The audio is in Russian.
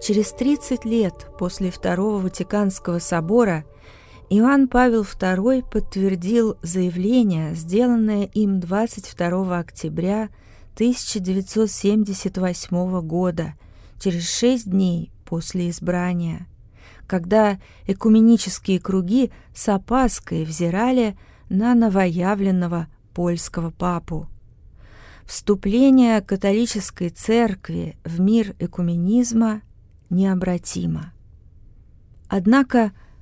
Через 30 лет после Второго Ватиканского собора Иоанн Павел II подтвердил заявление, сделанное им 22 октября 1978 года, через 6 дней после избрания, когда экуменические круги с опаской взирали на новоявленного польского папу. Вступление католической церкви в мир экуменизма необратимо. Однако